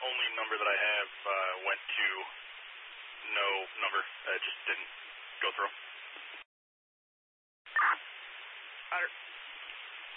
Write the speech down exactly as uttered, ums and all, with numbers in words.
only number that I have uh, went to no number. It just didn't go through. Roger.